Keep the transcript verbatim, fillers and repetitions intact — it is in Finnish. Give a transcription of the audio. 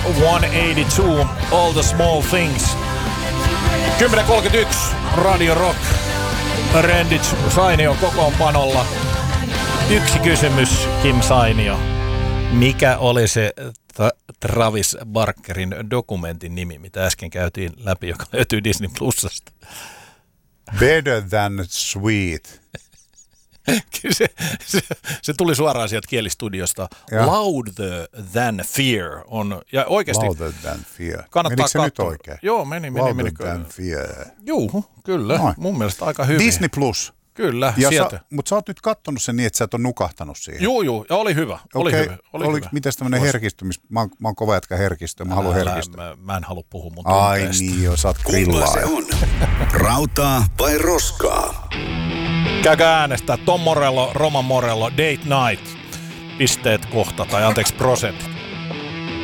sataakahdeksankymmentäkaksi, All the Small Things. kymmenen kolmekymmentäyksi, Radio Rock. Renditch Sainio kokoonpanolla. Yksi kysymys, Kim Sainio. Mikä oli se Travis Barkerin dokumentin nimi, mitä äsken käytiin läpi, joka löytyy Disney Plusasta? Better Than Sweet. se, se, se tuli suoraan sieltä Kielistudiosta. Ja. Louder Than Fear on, ja oikeasti Louder Than Fear. Menikö se nyt oikein? Joo, meni, meni. Louder meni, Than Fear. Juu, kyllä. Noin. Mun mielestä aika hyvin. Disney Plus. Kyllä, ja sieltä. Mutta sä oot nyt kattonut sen niin, että sä et ole nukahtanut siihen. Juu, juu, ja oli hyvä. Oli okay. hyvä. Oli oli, hyvä. Mites tämmönen herkistymis? Mä oon, mä oon kova jätkä herkistyä, mä haluan herkistyä. Mä, mä en halua puhua mun Ai tunteesta. niin joo, sä oot grillaa. Se on rautaa vai roskaa? Käykää äänestää Tom Morello, Roman Morello, Date Night. Pisteet kohta, tai anteeksi prosentit.